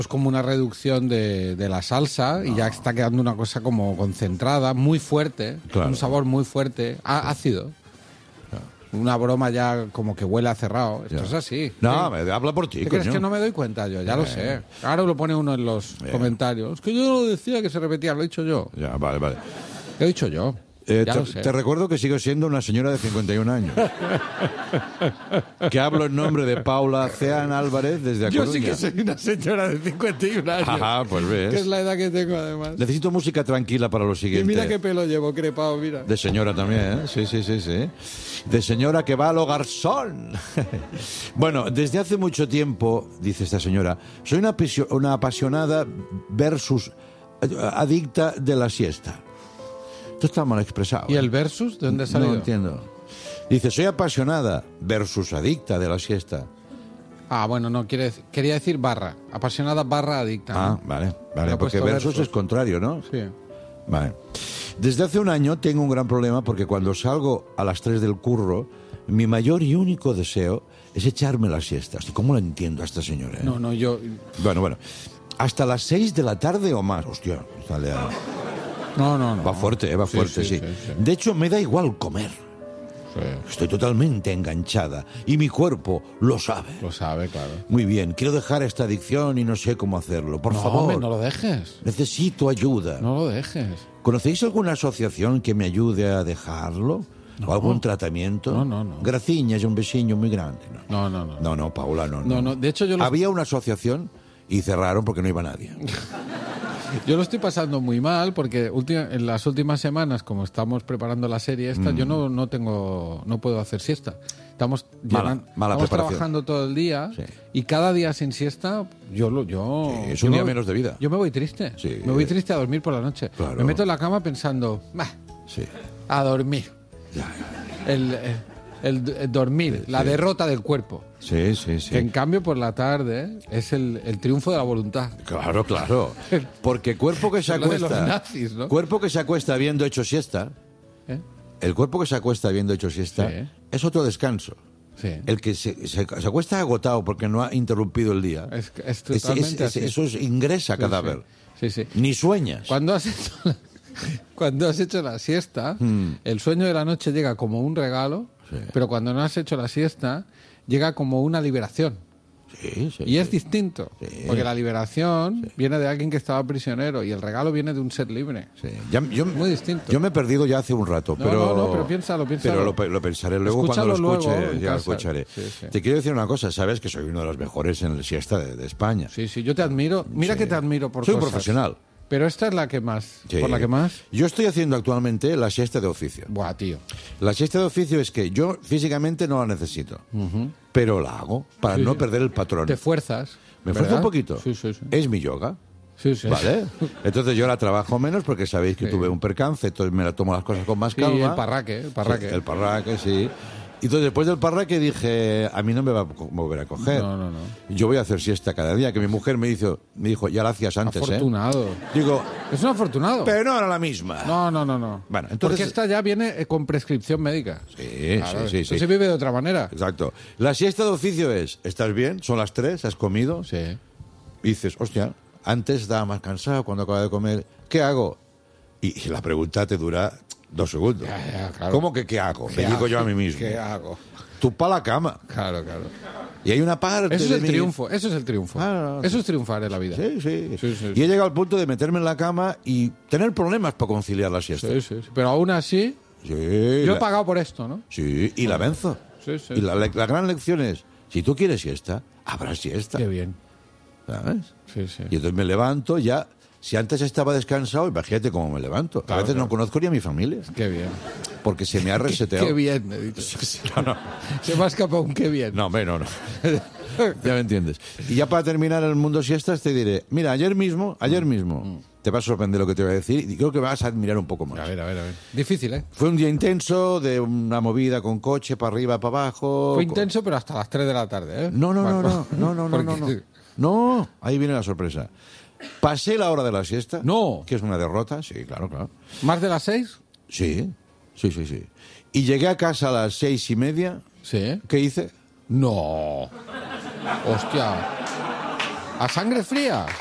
Es como una reducción de la salsa y ya está quedando una cosa como concentrada, muy fuerte, Claro. un sabor muy fuerte, ácido. Una broma ya como que huele a cerrado. Esto Ya. es así. No, ¿Sí? habla por ti, ¿Te crees coño. que no me doy cuenta yo? Ya lo sé. Ahora lo pone uno en los comentarios. Es que yo no lo decía que se repetía, lo he dicho yo. Ya, vale. Lo he dicho yo. Ya lo sé. Te recuerdo que sigo siendo una señora de 51 años. Que hablo en nombre de Paula Ceán Álvarez desde A Yo Coruña. sí que soy una señora de 51 años. Ajá, pues ves. Que es la edad que tengo, además. Necesito música tranquila para lo Y siguiente. mira qué pelo llevo, crepado, mira. De señora también, ¿eh? Sí. De señora que va a lo garzón. Bueno, desde hace mucho tiempo, dice esta señora, soy una apasionada versus adicta de la siesta. Esto está mal expresado. ¿Y el versus? ¿De dónde ha salido? No entiendo. Dice, soy apasionada versus adicta de la siesta. Ah, bueno, no, quería decir barra. Apasionada barra adicta. Ah, ¿no? vale. Le he Porque puesto versus es contrario, ¿no? Sí. Vale. Desde hace un año tengo un gran problema porque cuando salgo a las 3 del curro, mi mayor y único deseo es echarme la siesta. ¿Cómo la entiendo a esta señora? No, yo... Bueno. Hasta las 6 de la tarde o más. Hostia, sale a... No. Va fuerte, va fuerte, sí. De hecho, me da igual comer. Sí. Estoy totalmente enganchada y mi cuerpo lo sabe. Lo sabe, claro. Muy bien, quiero dejar esta adicción y no sé cómo hacerlo. Por No, favor, hombre, no lo dejes. necesito ayuda. No lo dejes. ¿Conocéis alguna asociación que me ayude a dejarlo? ¿O algún tratamiento? No. Graciñas, un besiño muy grande. No. No, Paula, no. No, de hecho yo Había una asociación y cerraron porque no iba nadie. Yo lo estoy pasando muy mal porque en las últimas semanas, como estamos preparando la serie esta, yo no puedo hacer siesta. Estamos Mala preparación. trabajando todo el día Sí. y cada día sin siesta Sí, es un día menos de vida. Yo me voy triste. Sí. Me voy triste a dormir por la noche. Claro. Me meto en la cama pensando, Sí. a dormir. El dormir, la derrota del cuerpo. Sí. Que en cambio por la tarde es el triunfo de la voluntad. Claro. Porque cuerpo que se Lo de acuesta... los nazis, ¿no? Cuerpo que se acuesta habiendo hecho siesta... ¿Eh? El cuerpo que se acuesta habiendo hecho siesta Sí. es otro descanso. Sí. El que se acuesta agotado porque no ha interrumpido el día. Es totalmente así. Eso ingresa cadáver. Sí. Ni sueñas. Cuando has hecho la siesta, el sueño de la noche llega como un regalo, pero cuando no has hecho la siesta, llega como una liberación. Sí. Y es distinto, Sí. porque la liberación viene de alguien que estaba prisionero y el regalo viene de un ser libre. Sí. Muy distinto. Yo me he perdido ya hace un rato, No, pero... pero piénsalo. Pero lo pensaré luego. Escúchalo cuando lo escuche, luego en ya lo casa. escucharé. Sí. Te quiero decir una cosa, sabes que soy uno de los mejores en la siesta de España. Sí, yo te admiro. Mira Sí. que te admiro por Soy un cosas. profesional. Pero esta es la que más. Sí. ¿Por la que más? Yo estoy haciendo actualmente la siesta de oficio. Buah, tío. La siesta de oficio es que yo físicamente no la necesito, pero la hago para no perder el patrón. Te fuerzas. Me esfuerzo ¿verdad? un poquito. Sí. Es mi yoga. Sí. ¿Vale? Entonces yo la trabajo menos porque sabéis que tuve un percance, entonces me la tomo las cosas con más Sí, calma. el parraque. Sí, el parraque, sí. Y entonces después del parraque dije, a mí no me va a volver a coger. No. Yo voy a hacer siesta cada día, que mi mujer me dijo, ya la hacías antes, Afortunado. Digo, Es un afortunado. pero no era la misma. No. Bueno, entonces... Porque esta ya viene con prescripción médica. Sí. Esto se vive de otra manera. Exacto. La siesta de oficio es, ¿estás bien? Son las 3, ¿has comido? Sí. Y dices, hostia, antes estaba más cansado cuando acababa de comer. ¿Qué hago? Y la pregunta te dura 2 segundos. Ya, claro. ¿Cómo que qué hago? Me digo yo a mí mismo. ¿Qué hago? Tú pa' la cama. Claro. Y hay una parte Eso es de el mí- triunfo. Eso es el triunfo. Eso es triunfar en la vida. Sí. Sí. Y he llegado al punto de meterme en la cama y tener problemas para conciliar la siesta. Sí. Pero aún así, Sí, yo he pagado por esto, ¿no? Sí, y la venzo. Sí. Y la gran lección es, si tú quieres siesta, habrá siesta. Qué bien. ¿Sabes? Sí. Y entonces me levanto ya. Si antes estaba descansado, imagínate cómo me levanto. Claro, a veces claro. no conozco ni a mi familia, Qué bien. porque se me ha reseteado. Qué bien, me dices. No. Se me ha escapado un qué bien. No, hombre, no. Ya me entiendes. Y ya para terminar el mundo siestas te diré, mira, ayer mismo, te va a sorprender lo que te voy a decir y creo que vas a admirar un poco más. A ver. Difícil, ¿eh? Fue un día intenso, de una movida con coche, para arriba, para abajo. Fue intenso, pero hasta las 3 de la tarde, ¿eh? No. Porque- No, ahí viene la sorpresa. Pasé la hora de la siesta. No. Que es una derrota, sí, claro. ¿Más de las 6? Sí. Y llegué a casa a las 6:30. Sí. ¿Qué hice? No. Hostia. A sangre fría.